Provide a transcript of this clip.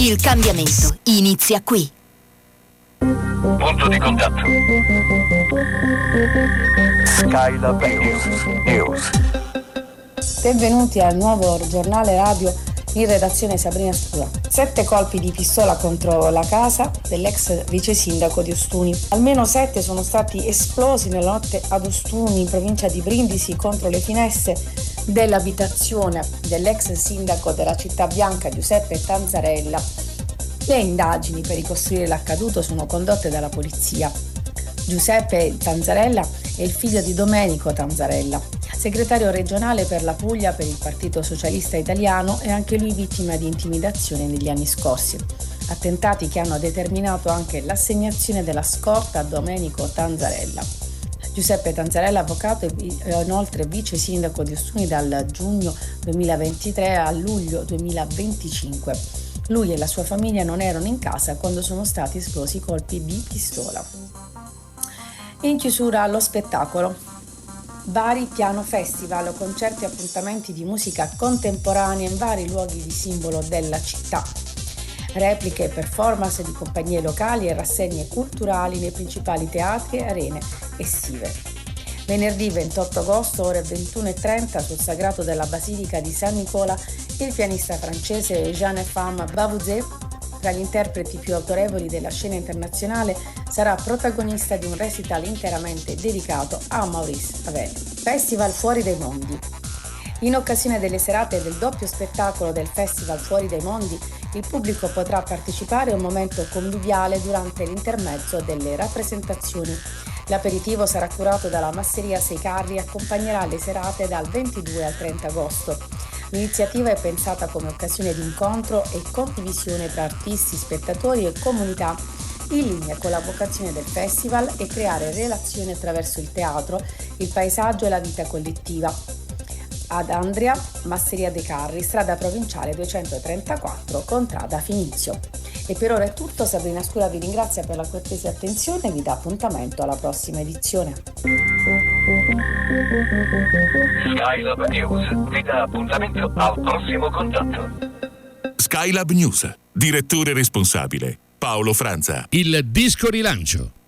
Il cambiamento inizia qui. Punto di contatto. Skylab News. Benvenuti al nuovo giornale radio, in redazione Sabrina Scura. 7 colpi di pistola contro la casa dell'ex vice sindaco di Ostuni. Almeno 7 sono stati esplosi nella notte ad Ostuni, in provincia di Brindisi, contro le finestre dell'abitazione dell'ex sindaco della città bianca Giuseppe Tanzarella. Le indagini per ricostruire l'accaduto sono condotte dalla polizia. Giuseppe Tanzarella è il figlio di Domenico Tanzarella, segretario regionale per la Puglia per il Partito Socialista Italiano, e anche lui vittima di intimidazione negli anni scorsi. Attentati che hanno determinato anche l'assegnazione della scorta a Domenico Tanzarella. Giuseppe Tanzarella, avvocato, è inoltre vice sindaco di Ostuni dal giugno 2023 a luglio 2025. Lui e la sua famiglia non erano in casa quando sono stati esplosi colpi di pistola. In chiusura allo spettacolo. Vari piano festival, concerti e appuntamenti di musica contemporanea in vari luoghi di simbolo della città. Repliche e performance di compagnie locali e rassegne culturali nei principali teatri e arene estive. Venerdì 28 agosto, ore 21:30, sul sagrato della Basilica di San Nicola, il pianista francese Jean-Femme Bavouzet, tra gli interpreti più autorevoli della scena internazionale, sarà protagonista di un recital interamente dedicato a Maurice Ravel. Festival Fuori dai Mondi. In occasione delle serate del doppio spettacolo del Festival Fuori dai Mondi, il pubblico potrà partecipare a un momento conviviale durante l'intermezzo delle rappresentazioni. L'aperitivo sarà curato dalla Masseria Sei Carri e accompagnerà le serate dal 22 al 30 agosto. L'iniziativa è pensata come occasione di incontro e condivisione tra artisti, spettatori e comunità, in linea con la vocazione del festival, e creare relazioni attraverso il teatro, il paesaggio e la vita collettiva. Ad Andria, Masseria dei Carri, strada provinciale 234, contrada Finizio. E per ora è tutto. Sabrina Scura vi ringrazia per la cortese attenzione e vi dà appuntamento alla prossima edizione. Skylab News vi dà appuntamento al prossimo contatto. Skylab News, direttore responsabile Paolo Franza. Il disco rilancio.